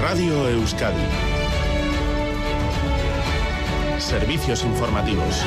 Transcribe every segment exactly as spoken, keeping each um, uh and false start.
Radio Euskadi. Servicios informativos.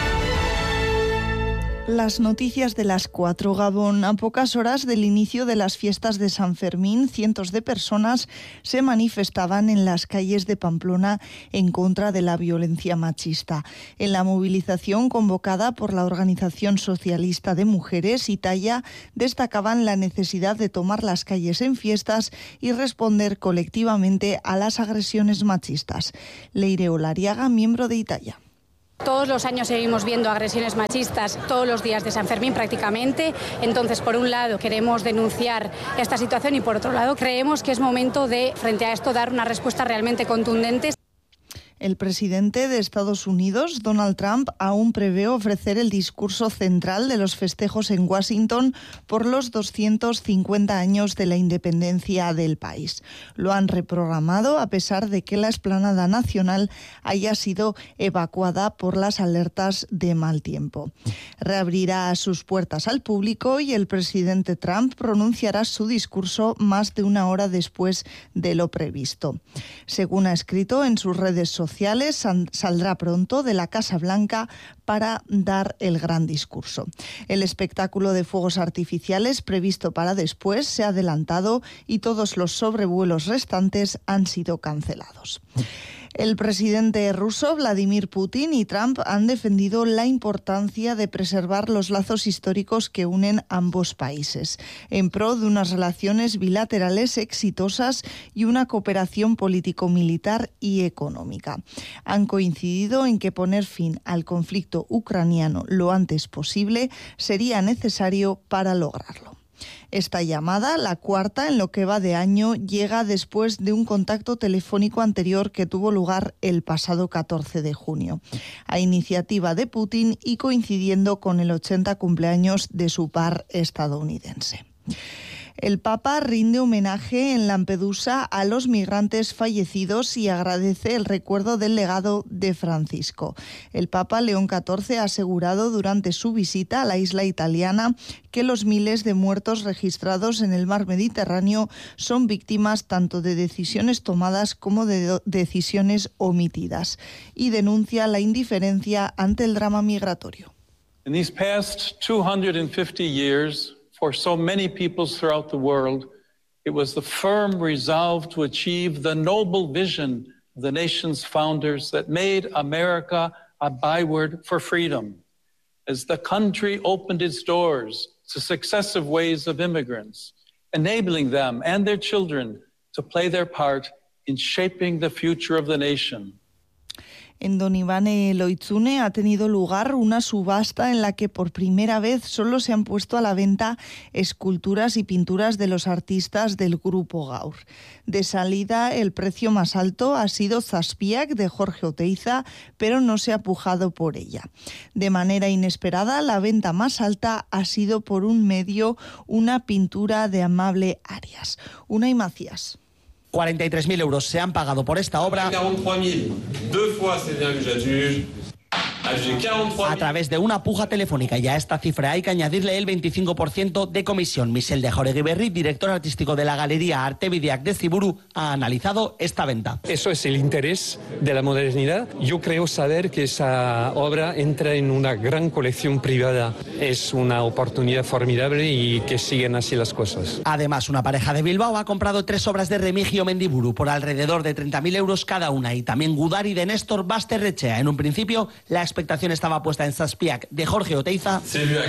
Las noticias de las cuatro, Gabón. A pocas horas del inicio de las fiestas de San Fermín, cientos de personas se manifestaban en las calles de Pamplona en contra de la violencia machista. En la movilización convocada por la Organización Socialista de Mujeres, Italia, destacaban la necesidad de tomar las calles en fiestas y responder colectivamente a las agresiones machistas. Leire Olariaga, miembro de Italia. Todos los años seguimos viendo agresiones machistas todos los días de San Fermín prácticamente. Entonces, por un lado, queremos denunciar esta situación y por otro lado, creemos que es momento de, frente a esto, dar una respuesta realmente contundente. El presidente de Estados Unidos, Donald Trump, aún prevé ofrecer el discurso central de los festejos en Washington por los doscientos cincuenta años de la independencia del país. Lo han reprogramado a pesar de que la explanada nacional haya sido evacuada por las alertas de mal tiempo. Reabrirá sus puertas al público y el presidente Trump pronunciará su discurso más de una hora después de lo previsto. Según ha escrito en sus redes sociales, Sociales, saldrá pronto de la Casa Blanca para dar el gran discurso. El espectáculo de fuegos artificiales previsto para después se ha adelantado y todos los sobrevuelos restantes han sido cancelados. El presidente ruso Vladimir Putin y Trump han defendido la importancia de preservar los lazos históricos que unen ambos países, en pro de unas relaciones bilaterales exitosas y una cooperación político-militar y económica. Han coincidido en que poner fin al conflicto ucraniano lo antes posible sería necesario para lograrlo. Esta llamada, la cuarta en lo que va de año, llega después de un contacto telefónico anterior que tuvo lugar el pasado catorce de junio, a iniciativa de Putin y coincidiendo con el ochenta cumpleaños de su par estadounidense. El Papa rinde homenaje en Lampedusa a los migrantes fallecidos y agradece el recuerdo del legado de Francisco. El Papa León catorce ha asegurado durante su visita a la isla italiana que los miles de muertos registrados en el mar Mediterráneo son víctimas tanto de decisiones tomadas como de decisiones omitidas, y denuncia la indiferencia ante el drama migratorio. In these past two hundred fifty years, for so many peoples throughout the world, it was the firm resolve to achieve the noble vision of the nation's founders that made America a byword for freedom. As the country opened its doors to successive waves of immigrants, enabling them and their children to play their part in shaping the future of the nation. En Don Ivane Loitzune ha tenido lugar una subasta en la que por primera vez solo se han puesto a la venta esculturas y pinturas de los artistas del grupo Gaur. De salida, el precio más alto ha sido Zazpiak de Jorge Oteiza, pero no se ha pujado por ella. De manera inesperada, la venta más alta ha sido por un medio, una pintura de Amable Arias. Unai Macías. cuarenta y tres mil euros se han pagado por esta obra a través de una puja telefónica, y a esta cifra hay que añadirle el veinticinco por ciento de comisión. Michel de Jauregui, director artístico de la Galería Artebideak de Ziburu, ha analizado esta venta. Eso es el interés de la modernidad. Yo creo saber que esa obra entra en una gran colección privada. Es una oportunidad formidable y que siguen así las cosas. Además, una pareja de Bilbao ha comprado tres obras de Remigio Mendiburu por alrededor de treinta mil euros cada una, y también Gudari de Néstor Basterrechea. En un principio, la expectación estaba puesta en Zazpiak de Jorge Oteiza,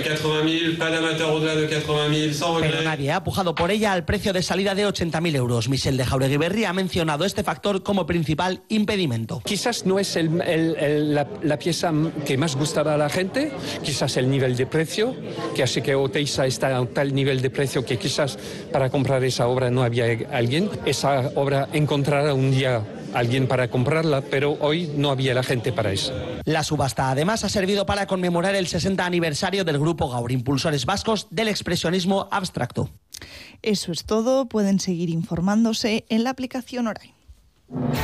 pero nadie ha pujado por ella al precio de salida de ochenta mil euros. Michel de Jauregui ha mencionado este factor como principal impedimento. Quizás no es el, el, el, la, la pieza que más gustaba a la gente, quizás el nivel de precio, que hace que Oteiza está a un tal nivel de precio que quizás para comprar esa obra no había alguien. Esa obra encontrará un día alguien para comprarla, pero hoy no había la gente para eso. La subasta además ha servido para conmemorar el sesenta aniversario del grupo Gaur, impulsores vascos del expresionismo abstracto. Eso es todo. Pueden seguir informándose en la aplicación Orain.